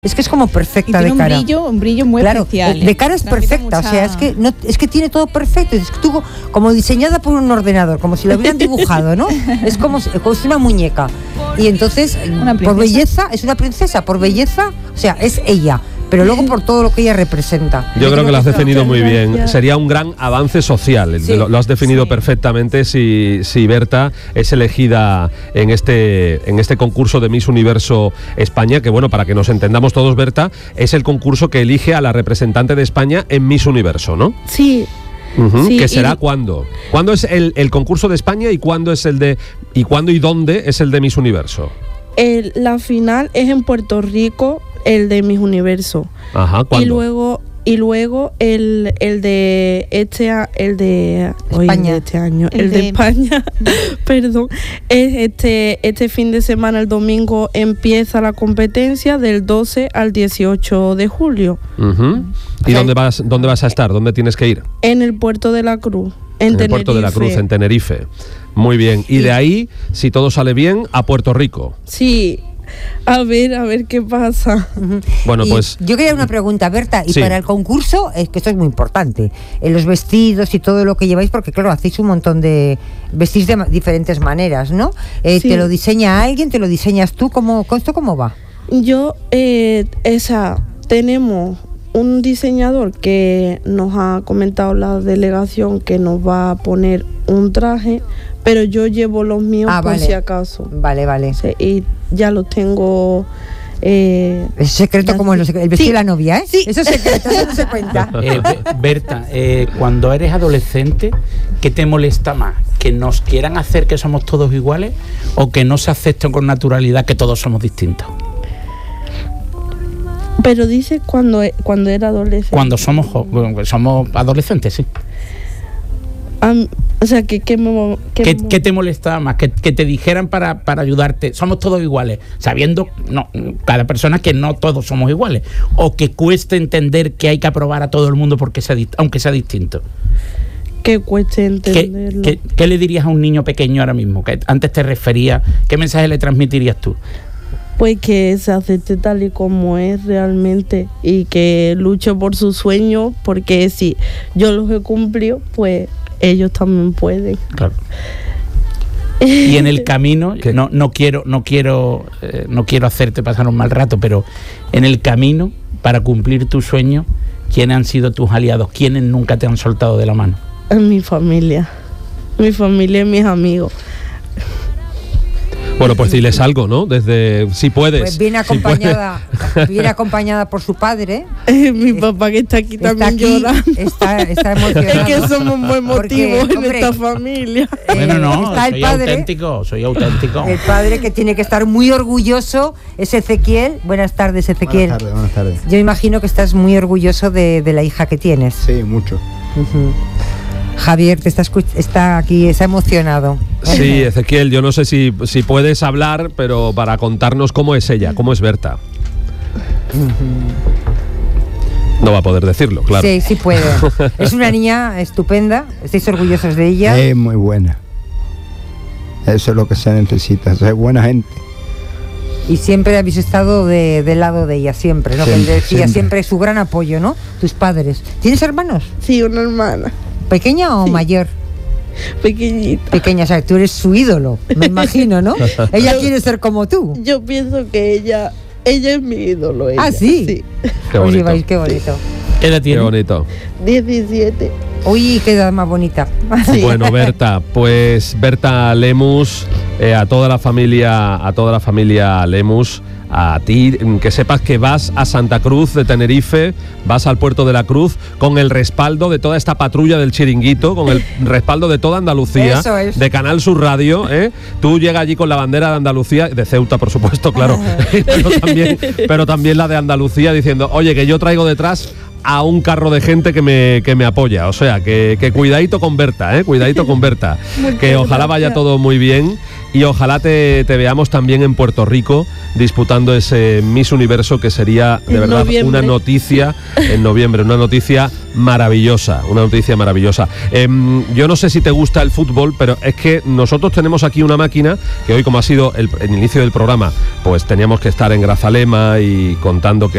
Es que es como perfecta y de tiene cara. Un brillo muy especial. De cara es perfecta, o sea, es que tiene todo perfecto. Estuvo como diseñada por un ordenador, como si la hubieran dibujado, ¿no? Es como si una muñeca. Y entonces, por belleza, es una princesa, por belleza, o sea, es ella. Pero luego por todo lo que ella representa. Yo creo que lo has definido muy bien. Sería un gran avance social. Sí, lo has definido perfectamente si Berta es elegida en este concurso de Miss Universo España, que bueno, para que nos entendamos todos, Berta, es el concurso que elige a la representante de España en Miss Universo, ¿no? Sí. Sí, ¿que será cuándo? ¿Cuándo es el concurso de España y cuándo es cuándo y dónde es el de Miss Universo? La final es en Puerto Rico, el de Miss Universo. Ajá, ¿cuándo? Y luego el de España, el de España, perdón, es este fin de semana, el domingo empieza la competencia del 12 al 18 de julio. ¿Y dónde vas a estar? ¿Dónde tienes que ir? En el Puerto de la Cruz. En el Puerto de la Cruz, en Tenerife. Muy bien. Sí. Y de ahí, si todo sale bien, a Puerto Rico. Sí. A ver qué pasa. Bueno, pues yo quería una pregunta, Berta, y para el concurso, es que esto es muy importante, los vestidos y todo lo que lleváis, porque claro, hacéis un montón de vestís de diferentes maneras, ¿no? Sí. ¿Te lo diseña alguien? ¿Te lo diseñas tú? ¿Esto cómo va? Yo, tenemos un diseñador que nos ha comentado la delegación que nos va a poner un traje, pero yo llevo los míos por si acaso. Vale. Sí, y ya los tengo. Es secreto como el vestido de la novia, ¿eh? Sí. Eso es secreto, eso no se cuenta. Berta, cuando eres adolescente, ¿qué te molesta más? ¿Que nos quieran hacer que somos todos iguales o que no se acepten con naturalidad que todos somos distintos? Pero dice cuando era adolescente. Cuando somos adolescentes, sí. O sea, ¿qué te molestaba más? Que te dijeran para ayudarte, somos todos iguales, sabiendo, cada persona, que no todos somos iguales. O que cueste entender que hay que aprobar a todo el mundo aunque sea distinto. Que cueste entenderlo. ¿Qué le dirías a un niño pequeño ahora mismo? Que antes te refería, ¿qué mensaje le transmitirías tú? Pues que se acepte tal y como es realmente y que luche por sus sueños, porque si yo los he cumplido, pues ellos también pueden. Claro. Y en el camino, no quiero hacerte pasar un mal rato, pero en el camino, para cumplir tus sueños, ¿quiénes han sido tus aliados? ¿Quiénes nunca te han soltado de la mano? Mi familia y mis amigos. Bueno, pues diles algo, ¿no? Si puedes. Pues viene acompañada por su padre. Mi papá, que está aquí también llora. Está emocionado. Es que somos muy motivos en esta familia. Bueno, soy auténtico. El padre, que tiene que estar muy orgulloso, es Ezequiel. Buenas tardes, Ezequiel. Buenas tardes. Yo imagino que estás muy orgulloso de la hija que tienes. Sí, mucho. Javier, está aquí, está emocionado. Sí, Ezequiel, yo no sé si puedes hablar, pero para contarnos cómo es ella, cómo es Berta. No va a poder decirlo, claro. Sí puede. Es una niña estupenda, estáis orgullosos de ella. Es muy buena. Eso es lo que se necesita, es buena gente. Y siempre habéis estado del lado de ella, siempre, ¿no? Siempre, que él decía, siempre su gran apoyo, ¿no? Tus padres. ¿Tienes hermanos? Sí, una hermana. ¿Pequeña o mayor? Pequeñita. Pequeña, o sea, tú eres su ídolo, me imagino, ¿no? Ella quiere ser como tú. Yo pienso que ella es mi ídolo. Ah, ¿sí? Qué bonito. Pues qué bonito. ¿Qué edad tiene? Qué bonito. 17. Uy, qué edad más bonita. Sí. Bueno, Berta, pues Berta Lemus, a toda la familia Lemus, a ti, que sepas que vas a Santa Cruz de Tenerife, vas al Puerto de la Cruz con el respaldo de toda esta patrulla del Chiringuito, con el respaldo de toda Andalucía, de Canal Sur Radio, ¿eh? Tú llegas allí con la bandera de Andalucía, de Ceuta por supuesto, claro, pero también la de Andalucía, diciendo, oye, que yo traigo detrás a un carro de gente que me apoya, o sea, que cuidadito con Berta, cuidadito con Berta, que ojalá vaya todo muy bien y ojalá te veamos también en Puerto Rico disputando ese Miss Universo, que sería de verdad una noticia en noviembre, una noticia maravillosa, yo no sé si te gusta el fútbol, pero es que nosotros tenemos aquí una máquina que hoy, como ha sido el inicio del programa, pues teníamos que estar en Grazalema y contando que